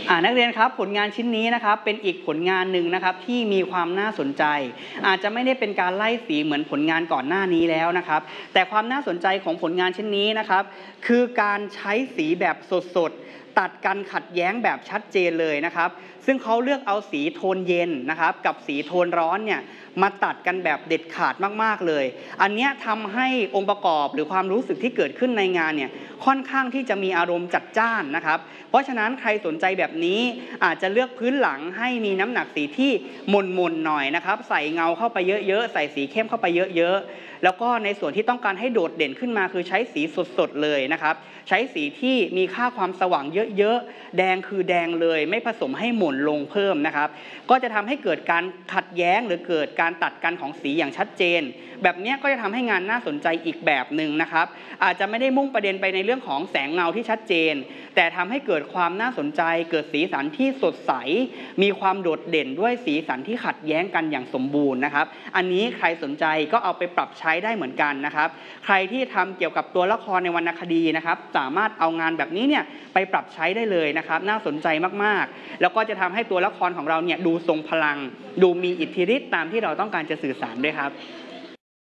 นักเรียนครับผลงานชิ้นนี้นะครับเป็นอีกผลงานหนึ่งนะครับที่มีความน่าสนใจอาจจะไม่ได้เป็นการไล่สีเหมือนผลงานก่อนหน้านี้แล้วนะครับแต่ความน่าสนใจของผลงานชิ้นนี้นะครับคือการใช้สีแบบสดๆตัดกันขัดแย้งแบบชัดเจนเลยนะครับซึ่งเขาเลือกเอาสีโทนเย็นนะครับกับสีโทนร้อนเนี่ยมาตัดกันแบบเด็ดขาดมากๆเลยอันนี้ทำให้องค์ประกอบหรือความรู้สึกที่เกิดขึ้นในงานเนี่ยค่อนข้างที่จะมีอารมณ์จัดจ้านนะครับเพราะฉะนั้นใครสนใจแบบนี้อาจจะเลือกพื้นหลังให้มีน้ำหนักสีที่มนหน่อยนะครับใส่เงาเข้าไปเยอะๆใส่สีเข้มเข้าไปเยอะๆแล้วก็ในส่วนที่ต้องการให้โดดเด่นขึ้นมาคือใช้สีสดๆเลยนะครับใช้สีที่มีค่าความสว่างเยอะๆแดงคือแดงเลยไม่ผสมให้หม่นลงเพิ่มนะครับก็จะทำให้เกิดการขัดแย้งหรือเกิดการตัดกันของสีอย่างชัดเจนแบบนี้ก็จะทำให้งานน่าสนใจอีกแบบหนึ่งนะครับอาจจะไม่ได้มุ่งประเด็นไปในเรื่องของแสงเงาที่ชัดเจนแต่ทำให้เกิดความน่าสนใจเกิดสีสันที่สดใสมีความโดดเด่นด้วยสีสันที่ขัดแย้งกันอย่างสมบูรณ์นะครับอันนี้ใครสนใจก็เอาไปปรับใช้ได้เหมือนกันนะครับใครที่ทำเกี่ยวกับตัวละครในวรรณคดีนะครับสามารถเอางานแบบนี้เนี่ยไปปรับใช้ได้เลยนะครับน่าสนใจมากๆแล้วก็จะทำให้ตัวละครของเราเนี่ยดูทรงพลังดูมีอิทธิฤทธิ์ตามที่เราต้องการจะสื่อสารด้วยครับ